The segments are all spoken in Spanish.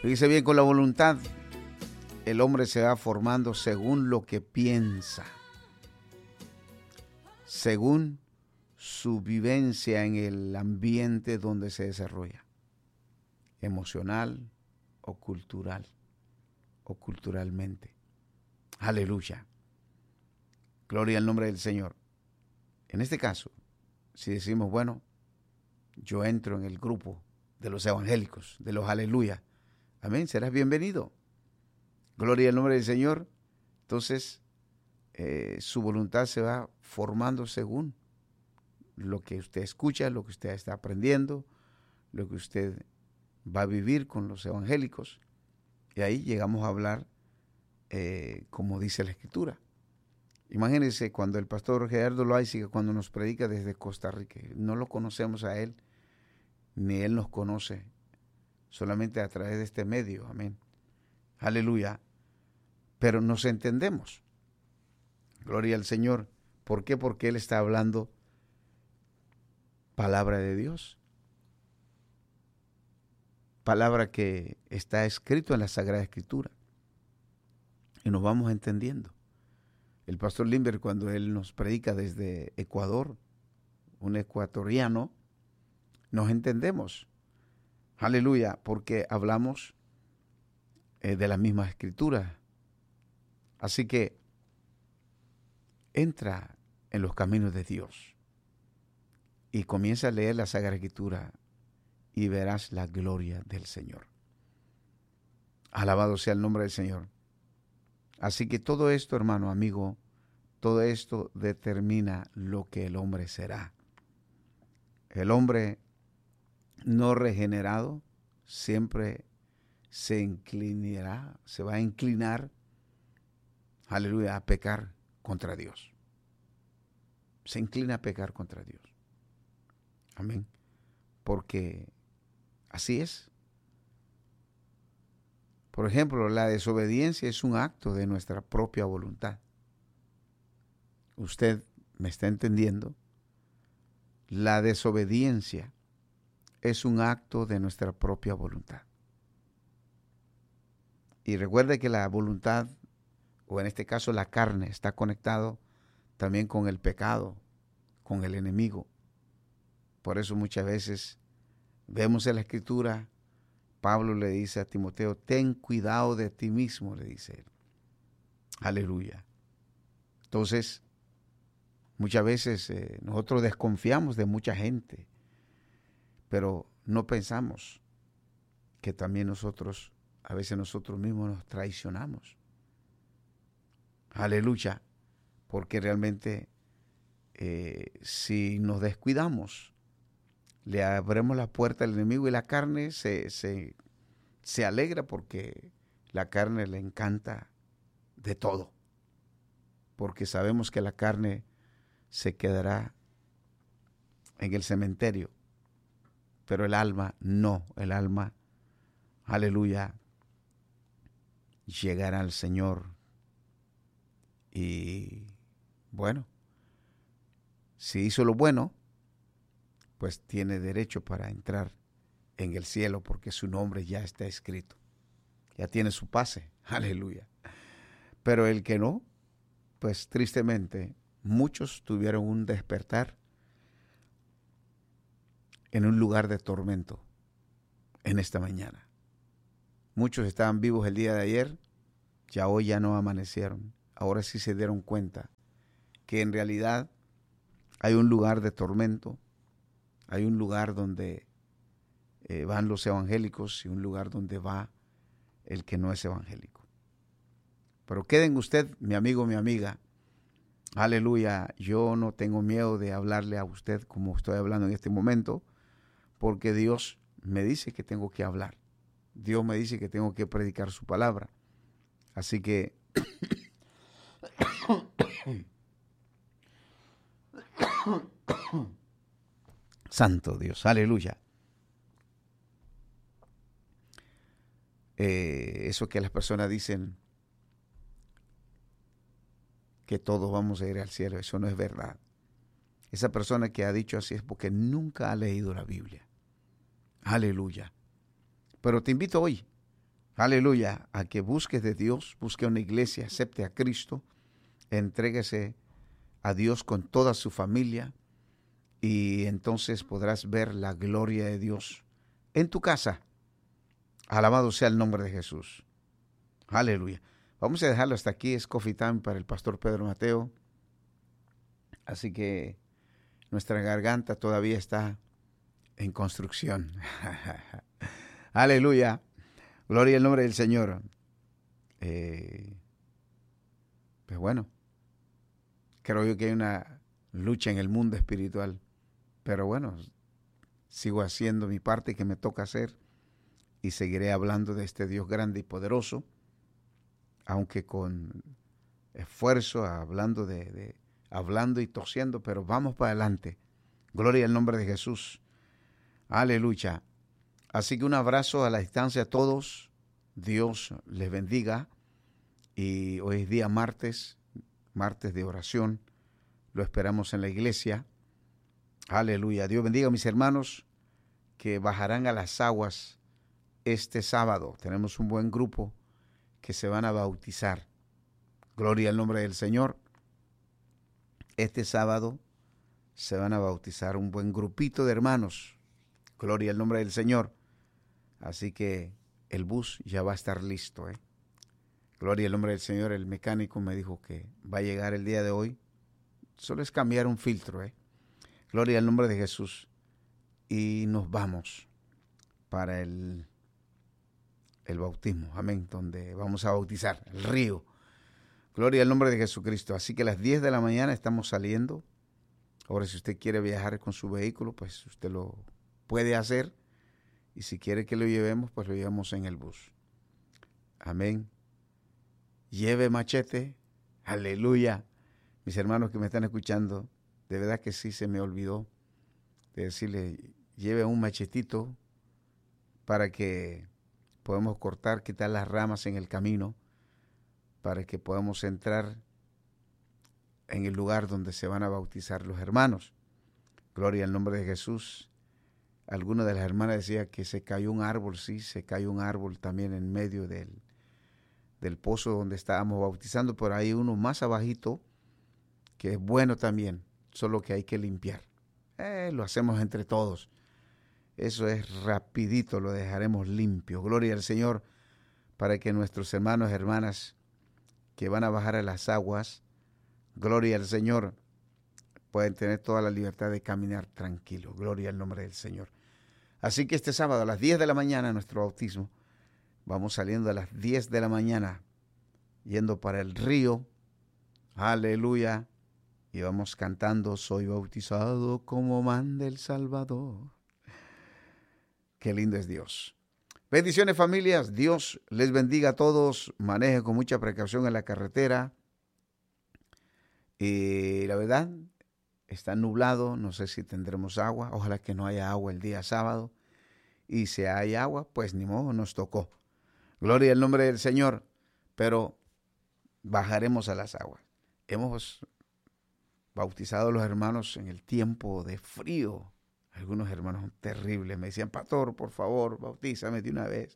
Fíjese bien, con la voluntad, el hombre se va formando según lo que piensa, según su vivencia en el ambiente donde se desarrolla, emocional o cultural, o culturalmente. Aleluya. Gloria al nombre del Señor. En este caso, si decimos, bueno, yo entro en el grupo de los evangélicos, de los aleluya, amén, serás bienvenido. Gloria al nombre del Señor. Entonces, su voluntad se va formando según lo que usted escucha, lo que usted está aprendiendo, lo que usted va a vivir con los evangélicos. Y ahí llegamos a hablar como dice la Escritura. Imagínense cuando el pastor Gerardo Loaiziga, cuando nos predica desde Costa Rica, no lo conocemos a él, ni él nos conoce, solamente a través de este medio, amén. Aleluya. Pero nos entendemos. Gloria al Señor. ¿Por qué? Porque él está hablando palabra de Dios. Palabra que está escrito en la Sagrada Escritura. Y nos vamos entendiendo. El pastor Limber, cuando él nos predica desde Ecuador, un ecuatoriano, nos entendemos. Aleluya, porque hablamos de la misma Escritura. Así que entra en los caminos de Dios y comienza a leer la Sagrada Escritura y verás la gloria del Señor. Alabado sea el nombre del Señor. Así que todo esto, hermano, amigo, todo esto determina lo que el hombre será. El hombre no regenerado siempre se inclinará, se va a inclinar, aleluya, a pecar contra Dios. Se inclina a pecar contra Dios. Amén. Porque así es. Por ejemplo, la desobediencia es un acto de nuestra propia voluntad. ¿Usted me está entendiendo? La desobediencia es un acto de nuestra propia voluntad. Y recuerde que la voluntad, o en este caso la carne, está conectado también con el pecado, con el enemigo. Por eso muchas veces vemos en la Escritura, Pablo le dice a Timoteo, ten cuidado de ti mismo, le dice él. Aleluya. Entonces, muchas veces nosotros desconfiamos de mucha gente, pero no pensamos que también nosotros, a veces nosotros mismos nos traicionamos. Aleluya. Porque realmente si nos descuidamos, le abrimos la puerta al enemigo y la carne se alegra porque la carne le encanta de todo. Porque sabemos que la carne se quedará en el cementerio, pero el alma no, el alma, aleluya, llegará al Señor. Y bueno, si hizo lo bueno, pues tiene derecho para entrar en el cielo porque su nombre ya está escrito. Ya tiene su pase. Aleluya. Pero el que no, pues tristemente, muchos tuvieron un despertar en un lugar de tormento en esta mañana. Muchos estaban vivos el día de ayer, ya hoy ya no amanecieron. Ahora sí se dieron cuenta que en realidad hay un lugar de tormento, hay un lugar donde van los evangélicos y un lugar donde va el que no es evangélico. Pero queden usted, mi amigo, mi amiga, aleluya, yo no tengo miedo de hablarle a usted como estoy hablando en este momento, porque Dios me dice que tengo que hablar. Dios me dice que tengo que predicar su palabra. Así que santo Dios, aleluya. Eso que las personas dicen que todos vamos a ir al cielo, eso no es verdad. Esa persona que ha dicho así es porque nunca ha leído la Biblia. Aleluya. Pero te invito hoy aleluya, a que busques de Dios, busque una iglesia, acepte a Cristo, entréguese a Dios con toda su familia y entonces podrás ver la gloria de Dios en tu casa. Alabado sea el nombre de Jesús. Aleluya. Vamos a dejarlo hasta aquí. Es Coffee Time para el pastor Pedro Mateo. Así que nuestra garganta todavía está en construcción. Aleluya. Gloria al nombre del Señor. Pues bueno, creo yo que hay una lucha en el mundo espiritual. Pero bueno, sigo haciendo mi parte que me toca hacer y seguiré hablando de este Dios grande y poderoso, aunque con esfuerzo, hablando y tosiendo, pero vamos para adelante. Gloria al nombre de Jesús. Aleluya. Así que un abrazo a la distancia a todos. Dios les bendiga. Y hoy es día martes de oración. Lo esperamos en la iglesia. Aleluya. Dios bendiga a mis hermanos que bajarán a las aguas este sábado. Tenemos un buen grupo que se van a bautizar. Gloria al nombre del Señor. Este sábado se van a bautizar un buen grupito de hermanos. Gloria al nombre del Señor. Así que el bus ya va a estar listo. Gloria al nombre del Señor. El mecánico me dijo que va a llegar el día de hoy. Solo es cambiar un filtro. Gloria al nombre de Jesús. Y nos vamos para el bautismo. Amén. Donde vamos a bautizar el río. Gloria al nombre de Jesucristo. Así que a las 10 de la mañana estamos saliendo. Ahora, si usted quiere viajar con su vehículo, pues usted lo puede hacer. Y si quiere que lo llevemos, pues lo llevamos en el bus. Amén. Lleve machete. Aleluya. Mis hermanos que me están escuchando, de verdad que sí se me olvidó de decirle, lleve un machetito para que podamos cortar, quitar las ramas en el camino, para que podamos entrar en el lugar donde se van a bautizar los hermanos. Gloria al nombre de Jesús. Alguna de las hermanas decía que se cayó un árbol, sí, se cayó un árbol también en medio del pozo donde estábamos bautizando, por ahí uno más abajito, que es bueno también, solo que hay que limpiar. Lo hacemos entre todos. Eso es rapidito, lo dejaremos limpio. Gloria al Señor, para que nuestros hermanos y hermanas que van a bajar a las aguas, gloria al Señor, pueden tener toda la libertad de caminar tranquilo. Gloria al nombre del Señor. Así que este sábado a las 10 de la mañana, nuestro bautismo, vamos saliendo a las 10 de la mañana, yendo para el río. Aleluya. Y vamos cantando, soy bautizado como manda el Salvador. Qué lindo es Dios. Bendiciones, familias. Dios les bendiga a todos. Manejen con mucha precaución en la carretera. Y la verdad, está nublado. No sé si tendremos agua. Ojalá que no haya agua el día sábado. Y si hay agua, pues ni modo, nos tocó. Gloria al nombre del Señor. Pero bajaremos a las aguas. Hemos bautizado a los hermanos en el tiempo de frío. Algunos hermanos terribles me decían, pastor, por favor, bautízame de una vez.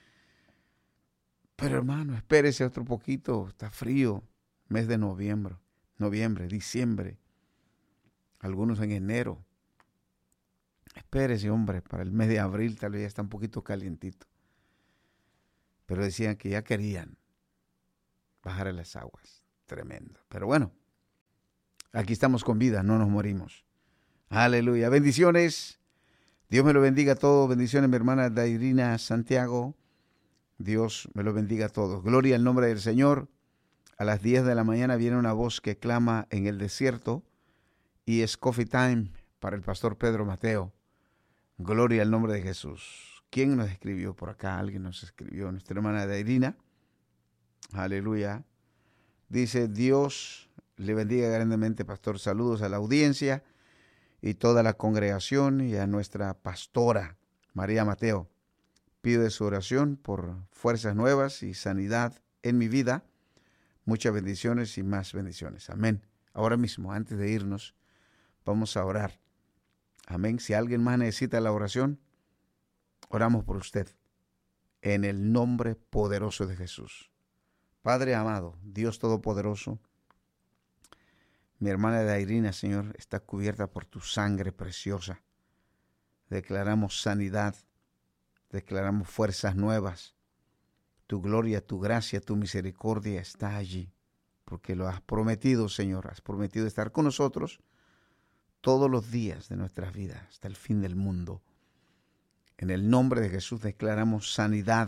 Pero hermano, espérese otro poquito, está frío. Mes de noviembre, diciembre. Algunos en enero. Espérese, hombre, para el mes de abril tal vez ya está un poquito calientito. Pero decían que ya querían bajar a las aguas. Tremendo. Pero bueno, aquí estamos con vida, no nos morimos. Aleluya. Bendiciones. Dios me lo bendiga a todos. Bendiciones, mi hermana Dairina Santiago. Dios me lo bendiga a todos. Gloria al nombre del Señor. A las 10 de la mañana viene una voz que clama en el desierto y es Coffee Time para el pastor Pedro Mateo. Gloria al nombre de Jesús. ¿Quién nos escribió por acá? Alguien nos escribió. Nuestra hermana Dairina. Aleluya. Dice, Dios le bendiga grandemente, pastor. Saludos a la audiencia y toda la congregación y a nuestra pastora, María Mateo. Pido de su oración por fuerzas nuevas y sanidad en mi vida. Muchas bendiciones y más bendiciones. Amén. Ahora mismo, antes de irnos, vamos a orar. Amén. Si alguien más necesita la oración, oramos por usted. en el nombre poderoso de Jesús. Padre amado, Dios Todopoderoso, mi hermana Dairina, Señor, está cubierta por tu sangre preciosa. Declaramos sanidad, declaramos fuerzas nuevas. Tu gloria, tu gracia, tu misericordia está allí, porque lo has prometido, Señor. Has prometido estar con nosotros todos los días de nuestras vidas, hasta el fin del mundo. En el nombre de Jesús declaramos sanidad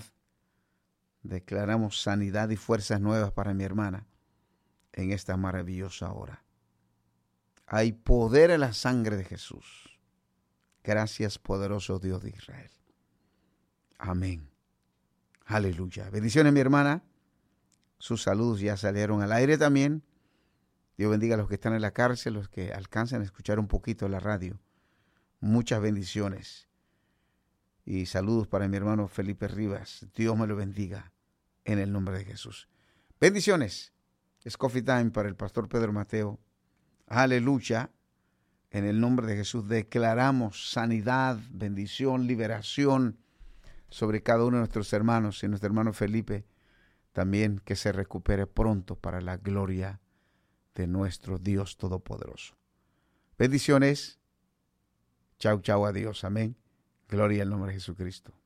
y fuerzas nuevas para mi hermana en esta maravillosa hora. Hay poder en la sangre de Jesús. Gracias, poderoso Dios de Israel. Amén. Aleluya. Bendiciones, mi hermana. Sus saludos ya salieron al aire también. Dios bendiga a los que están en la cárcel, los que alcanzan a escuchar un poquito la radio. Muchas bendiciones. Y saludos para mi hermano Felipe Rivas. Dios me lo bendiga en el nombre de Jesús. Bendiciones. Es Coffee Time para el pastor Pedro Mateo. Aleluya. En el nombre de Jesús declaramos sanidad, bendición, liberación sobre cada uno de nuestros hermanos y nuestro hermano Felipe también, que se recupere pronto para la gloria de nuestro Dios Todopoderoso. Bendiciones. Chau, chau, adiós. Amén. Gloria al nombre de Jesucristo.